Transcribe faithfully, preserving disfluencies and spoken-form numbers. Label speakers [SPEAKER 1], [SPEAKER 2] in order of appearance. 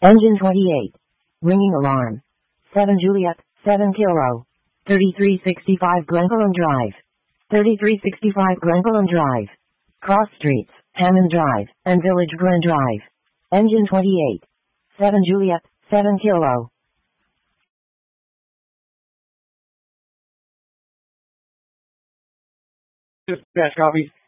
[SPEAKER 1] Engine twenty-eight. Ringing alarm. seven Juliet, seven Kilo. thirty-three sixty-five Glencullen Drive. thirty-three sixty-five Glencullen Drive. Cross Streets, Hammond Drive, and Village Green Drive. Engine twenty-eight. seven Juliet, seven Kilo.
[SPEAKER 2] Dispatch copy.